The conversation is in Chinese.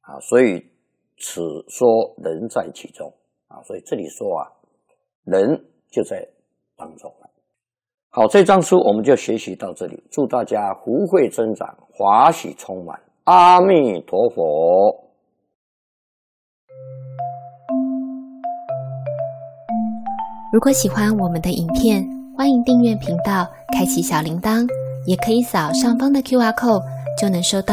所以此说人在其中所以这里说人就在当中了。好，这章书我们就学习到这里，祝大家福慧增长，华喜充满，阿弥陀佛。 如果喜欢我们的影片，欢迎订阅频道，开启小铃铛，也可以扫上方的 QR code，就能收到